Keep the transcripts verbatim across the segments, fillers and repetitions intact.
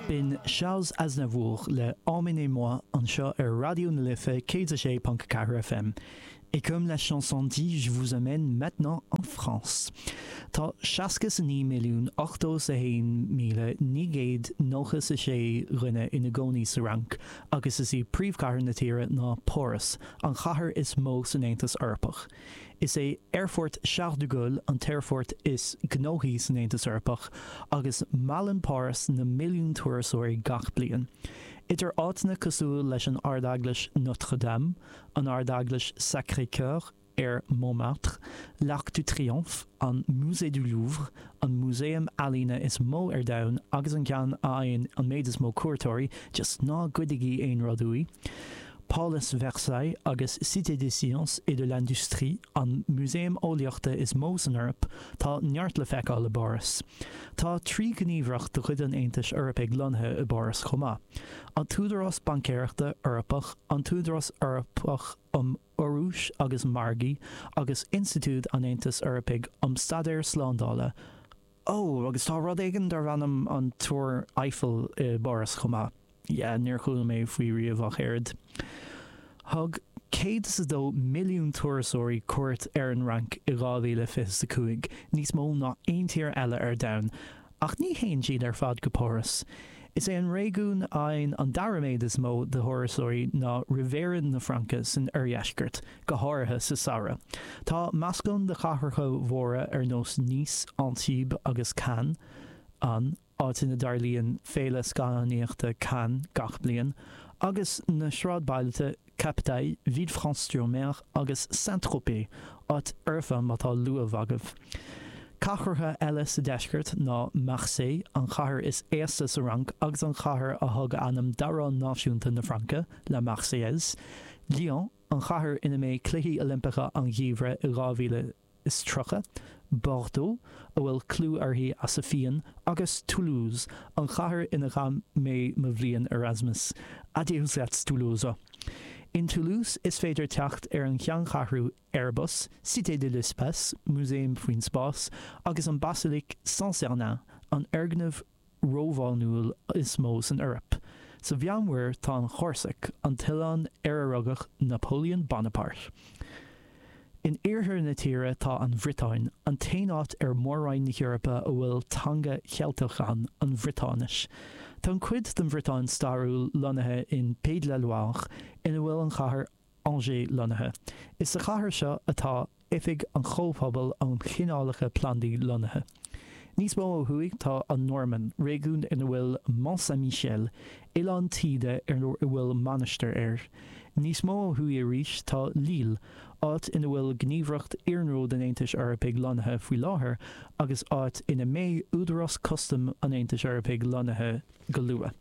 Bin Charles Aznavour le Emmenez-moi an seo ar Radio na Lifa cent a sé point quatre F M. Et comme la chanson dit, je vous amène maintenant en France. Tá seascas ní milliún ochtós a haon míle nígéad nóchas a sé rinne ina gcónaí sa rank, agus is í príomhchathair na tíre ná Póras, an chathair is mó san Aontas Eorpach. Is é Airfort Charles de Gaulle an Teirfort is gnóthaí san Aontas Eorpach, agus Malin Póras na milliún tuarasóirí gach bliain. Idir áitna cosúil leis an ardaglas Notre-Dame, an ardaglas Sacré-Cœur ar Montmartre, l'Arc du Triomphe, an Musée du Louvre, an Muséum Alína is mó ar domhan, agus an ceann aon an méid is mó cuairteoirí, just ná goidigí aon radúí. Palace Versailles agus Cité des Sciences et de l'Industrie an Muséum Óliachta is mó san Eorp, tá neart le feiceáil le Boris. Tá trí gníomhreacht do chuid an Aontas Eorpaigh lonathe i Boris chomá. An túdarás bancéireachta Eorpach, an túdarás Eorpach um Orúis agus Margaí, agus Institút an Aontas Eorpaigh um Stadair Slándála. Ó, agus tá rud éigean dar bhanam an túir Eiffel i Boris chomá. Ja, níor chuil mé faoi riamh ach éard. Thug céad sa dó milliún tuarasóirí cuairt ar an rank i dhá mhíle fios cuaig, níos mó ná aon tír eile ar domhan, ach ní haon siad ar fad go Póras. Is é an réigiún aon an daraméid is mó de thurasóirí ná Rivéran na Franca san Uirtheascairt, go háirithe sa Sara. Tá mascon de chatharcha mhóra ar nós Nice, Antibes agus Cannes, an áit na darlíonn féle scanáíochta Cannes gach bliain, agus na sráidbailte Captail, Villefranche-sur-Mer agus Saint-Tropez áit orfa mátá luamh agah. Chathartha eile sa deisceart ná Marseille, an chathair is éasta sa rank agus an chathair a thug anam darán náisiúnta na Franca, la Marseillaise. Lyon, an chathair ina mé cluichí Olimpicha an ghiomhre i dhá mhíle is trocha. Bordeaux, a bhfuil clú arthaí as sa fian, agus Toulouse, an chathair ina gha mé mo bhliain Erasmus. Adios at Toulouse. In Toulouse is féidir teacht ar an cheann chathrú Airbus, Cité de l'Espace, Muséum faoin Spás, agus an Basilique Saint-Cernin, an airgnamh rómháilnúil is mó san Eorp. Sa bheanmhuir tá an Chorsac, an Tillán Éire Napoleon Bonaparte. In iarthar na tíre tá an Bhritáin, an taonáit ar mórráin na Eorpa a bhfuil tanga chealtachan an Bhritánis. Tá an cuid den Bhritáin starúil lonathe in Pays de la Loire ina bhfuil an chathair Angers lonathe. Is sa chathair seo atá ifig an chópabal an chinálacha plandaí lonathe. Níos mó ó thuaigh tá an Norman, réigiún ina bhfuil Mont Saint-Michel, Ileán Tíde ar i bhfuil Manister air. Níos mó ó thuaigh arís tá Lille, áit ina bhfuil gníomhreacht iarnród an Aontas Eorpaigh lonathe faoi láthair, agus áit ina mé údarás custom an Aontas Eorpaigh lonathe go luath.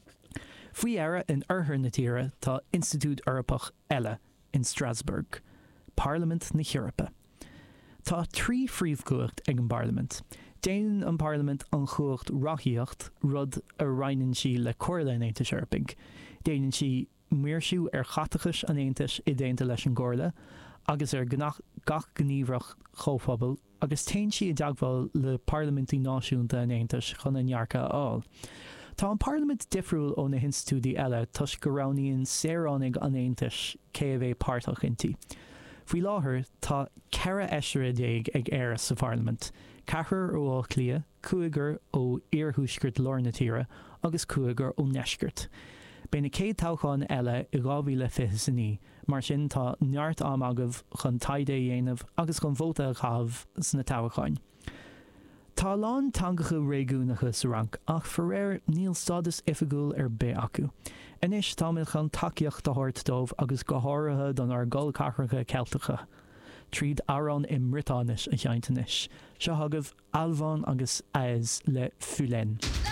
Faoi aire in orthair na tíre tá Institút Eorpach eile in Strasbourg, Parliament na Eorpa. Tá trí phríomhchuacht ag an Parliament. Déanann an Parliament an chuacht rathaíocht rud a roinann si le comhairle an Aontas Eorpaigh. Déanann si muirsú ar chatachas an Aontas i déanta leis an gcomhairle, agus ar gach gníomhreach chomhphobail, agus tain si i dteagmháil le Parlamentí náisiúnta an Aontas chun an nearcha áil. Tá an Parliament difriúil ó na hinstitúidí eile tus go raibhníonn saoránaigh an Aontas cé a bheith páirteach intí. Faoi láthair tá ceithre eisire déag ag éire sa Parliament, chathair ó Clia, cuaigear ó Iarthúscairt Lorna Tíre agus cuaigear ó Neisceart. Béna céad toghcháin eile i dhá mhíle fios a ní, mar sin tá neart am agah chun taide dhéanamh agus chun vóta a chahabh sna toghcháin. Tá lán tangacha réigiúnacha sa rank ach for réir níl stadas ifigúil ar bé acu. Inis táimid chun takeíocht de thart dómh agus go háirithe don ar gulcachracha Celtacha. Tríd Aran i Mritánis a cheantanis. Seo agah Alban agus Aes le Fulen.